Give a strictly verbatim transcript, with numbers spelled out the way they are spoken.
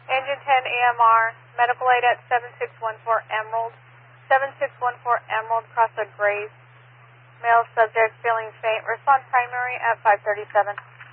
Engine ten E M R, medical aid at seven six one four Emerald. seven six one four Emerald, cross the Grace. Male subject feeling faint. Respond primary at five thirty-seven.